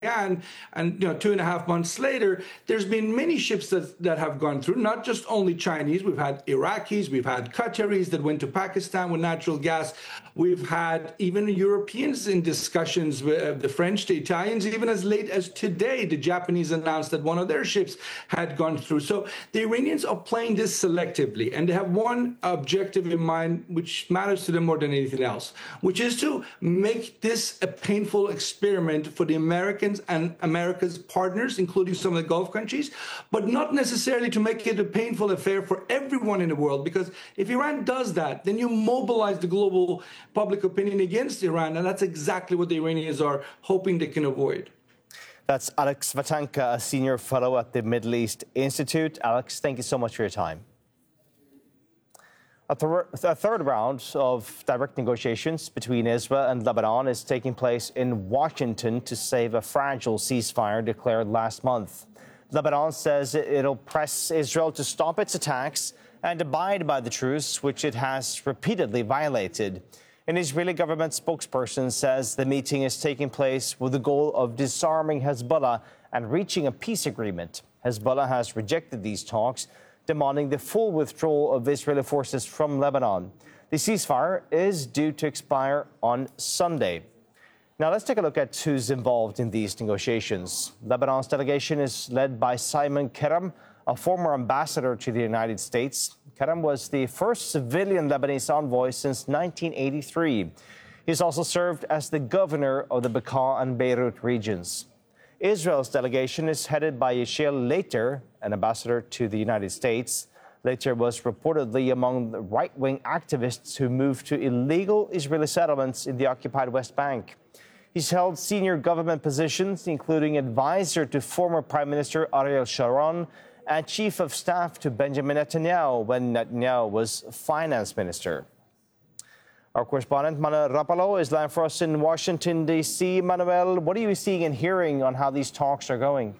And 2.5 months later, there's been many ships that have gone through, not just only Chinese. We've had Iraqis, we've had Qataris that went to Pakistan with natural gas. We've had even Europeans in discussions with the French, the Italians. Even as late as today, the Japanese announced that one of their ships had gone through. So the Iranians are playing this selectively, and they have one objective in mind, which matters to them more than anything else, which is to make this a painful experiment for the Americans and America's partners, including some of the Gulf countries, but not necessarily to make it a painful affair for everyone in the world. Because if Iran does that, then you mobilize the global public opinion against Iran, and that's exactly what the Iranians are hoping they can avoid. That's Alex Vatanka, a senior fellow at the Middle East Institute. Alex, thank you so much for your time. A third round of direct negotiations between Israel and Lebanon is taking place in Washington to save a fragile ceasefire declared last month. Lebanon says it'll press Israel to stop its attacks and abide by the truce, which it has repeatedly violated. An Israeli government spokesperson says the meeting is taking place with the goal of disarming Hezbollah and reaching a peace agreement. Hezbollah has rejected these talks, demanding the full withdrawal of Israeli forces from Lebanon. The ceasefire is due to expire on Sunday. Now let's take a look at who's involved in these negotiations. Lebanon's delegation is led by Simon Kerem, a former ambassador to the United States. Kerem was the first civilian Lebanese envoy since 1983. He's also served as the governor of the Bekaa and Beirut regions. Israel's delegation is headed by Yisrael Leiter, an ambassador to the United States. Leiter was reportedly among the right-wing activists who moved to illegal Israeli settlements in the occupied West Bank. He's held senior government positions, including advisor to former Prime Minister Ariel Sharon and chief of staff to Benjamin Netanyahu when Netanyahu was finance minister. Our correspondent, Manuel Rapalo, is live for us in Washington, D.C. Manuel, what are you seeing and hearing on how these talks are going?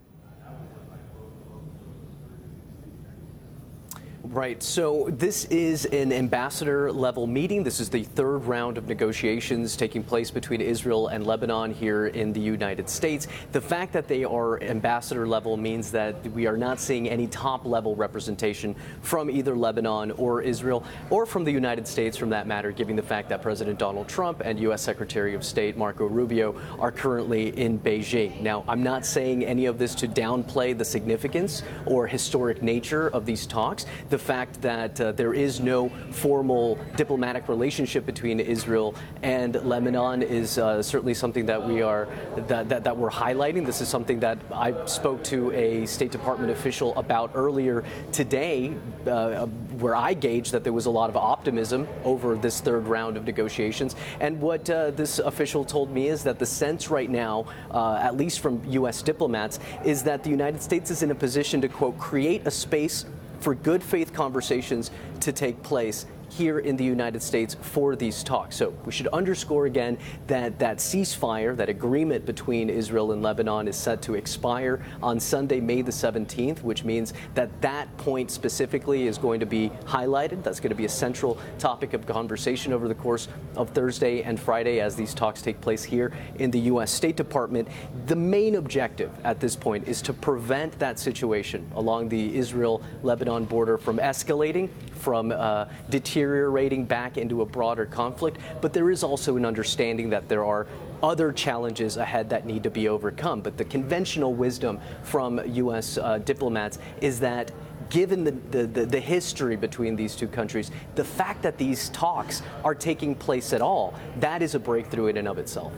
Right. So this is an ambassador-level meeting. This is the third round of negotiations taking place between Israel and Lebanon here in the United States. The fact that they are ambassador-level means that we are not seeing any top-level representation from either Lebanon or Israel, or from the United States, from that matter, given the fact that President Donald Trump and U.S. Secretary of State Marco Rubio are currently in Beijing. Now, I'm not saying any of this to downplay the significance or historic nature of these talks. The fact that there is no formal diplomatic relationship between Israel and Lebanon is certainly something that we're highlighting. This is something that I spoke to a State Department official about earlier today, where I gauged that there was a lot of optimism over this third round of negotiations. And what this official told me is that the sense right now, at least from U.S. diplomats, is that the United States is in a position to, quote, create a space for good faith conversations to take place here in the United States for these talks. So we should underscore again that that ceasefire, that agreement between Israel and Lebanon is set to expire on Sunday, May the 17th, which means that that point specifically is going to be highlighted. That's going to be a central topic of conversation over the course of Thursday and Friday as these talks take place here in the U.S. State Department. The main objective at this point is to prevent that situation along the Israel-Lebanon border from escalating, from deteriorating back into a broader conflict. But there is also an understanding that there are other challenges ahead that need to be overcome. But the conventional wisdom from U.S. Diplomats is that given the history between these two countries, the fact that these talks are taking place at all, that is a breakthrough in and of itself.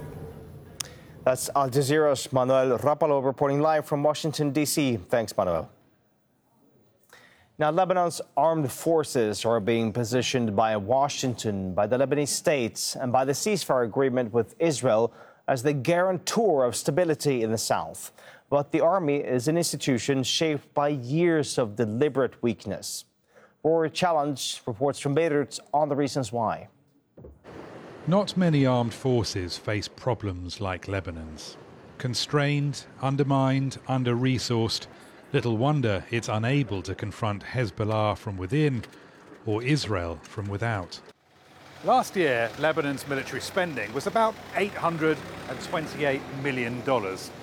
That's Al Jazeera's Manuel Rapalo reporting live from Washington, D.C. Thanks, Manuel. Now, Lebanon's armed forces are being positioned by Washington, by the Lebanese state, and by the ceasefire agreement with Israel as the guarantor of stability in the south. But the army is an institution shaped by years of deliberate weakness. Rory Challenge reports from Beirut on the reasons why. Not many armed forces face problems like Lebanon's. Constrained, undermined, under-resourced, little wonder it's unable to confront Hezbollah from within or Israel from without. Last year, Lebanon's military spending was about $828 million.